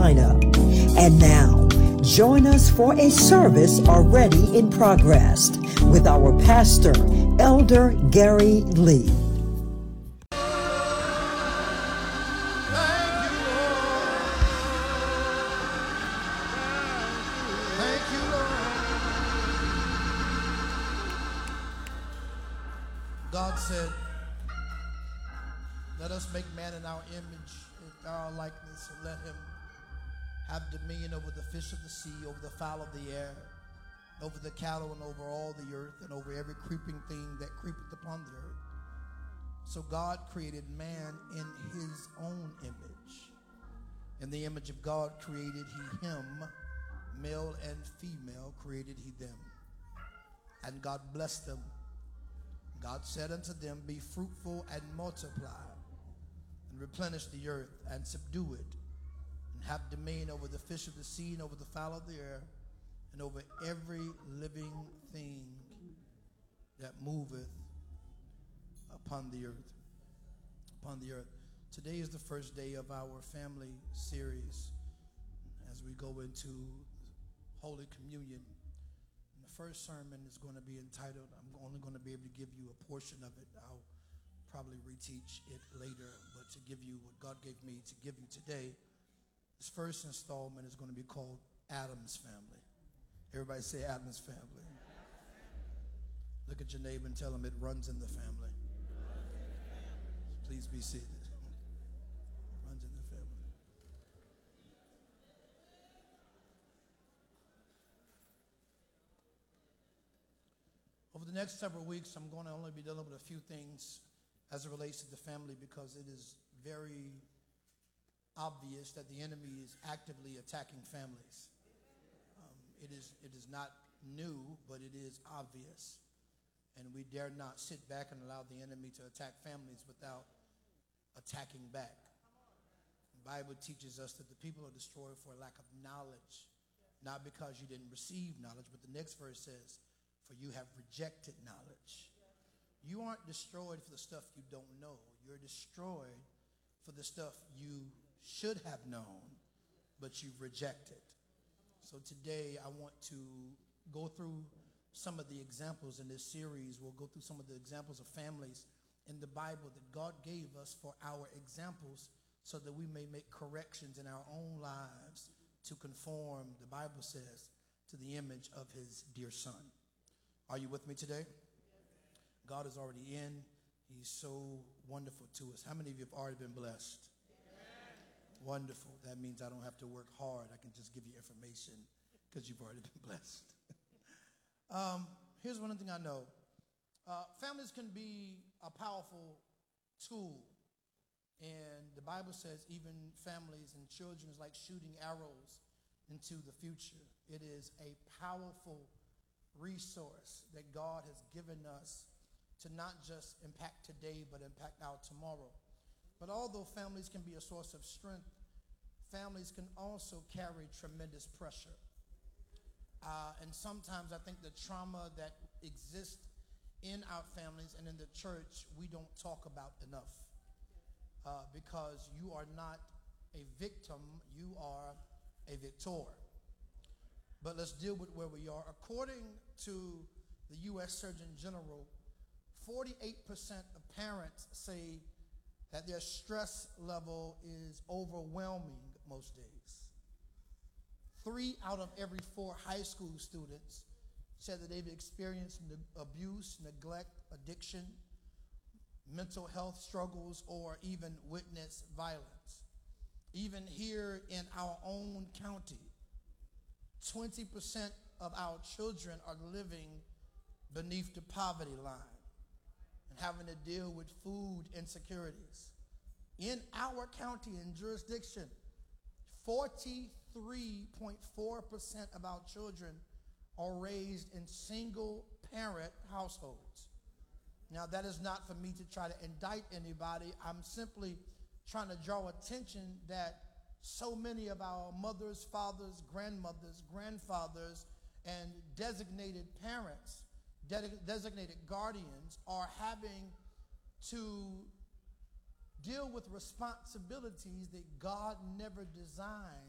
Carolina. And now, join us for a service already in progress with our pastor, Elder Gary Lee. God said, let us make man in our image, in our likeness, and let him have dominion over the fish of the sea, over the fowl of the air, over the cattle, and over all the earth, and over every creeping thing that creepeth upon the earth. So God created man in his own image. In the image of God created he him, male and female created he them. And God blessed them. God said unto them, be fruitful and multiply, and replenish the earth, and subdue it, and have dominion over the fish of the sea, and over the fowl of the air, and over every living thing that moveth upon the earth. Upon the earth. Today is the first day of our family series as we go into Holy Communion. First sermon is going to be entitled, I'm only going to be able to give you a portion of it. I'll probably reteach it later, but to give you what God gave me to give you today, this first installment is going to be called Adam's Family. Everybody say Adam's Family. Look at your neighbor and tell him it runs in the family. Please be seated. It runs in the family. Over the next several weeks, I'm going to only be dealing with a few things as it relates to the family, because it is very obvious that the enemy is actively attacking families. It is not new, but it is obvious. And we dare not sit back and allow the enemy to attack families without attacking back. The Bible teaches us that the people are destroyed for lack of knowledge, not because you didn't receive knowledge, but the next verse says, for you have rejected knowledge. You aren't destroyed for the stuff you don't know. You're destroyed for the stuff you should have known, but you've rejected. So today I want to go through some of the examples in this series. We'll go through some of the examples of families in the Bible that God gave us for our examples so that we may make corrections in our own lives to conform, the Bible says, to the image of his dear son. Are you with me today? God is already in. He's so wonderful to us. How many of you have already been blessed? Amen. Wonderful. That means I don't have to work hard. I can just give you information because you've already been blessed. Here's one thing I know. Families can be a powerful tool. And the Bible says even families and children is like shooting arrows into the future. It is a powerful resource that God has given us to not just impact today, but impact our tomorrow. But although families can be a source of strength, families can also carry tremendous pressure. And sometimes I think the trauma that exists in our families and in the church, we don't talk about enough. Because you are not a victim, you are a victor. But let's deal with where we are. According to the U.S. Surgeon General, 48% of parents say that their stress level is overwhelming most days. 3 out of every 4 high school students said that they've experienced abuse, neglect, addiction, mental health struggles, or even witnessed violence. Even here in our own county, 20% of our children are living beneath the poverty line and having to deal with food insecurities. In our county and jurisdiction, 43.4% of our children are raised in single-parent households. Now, that is not for me to try to indict anybody. I'm simply trying to draw attention that so many of our mothers, fathers, grandmothers, grandfathers, and designated parents, designated guardians are having to deal with responsibilities that God never designed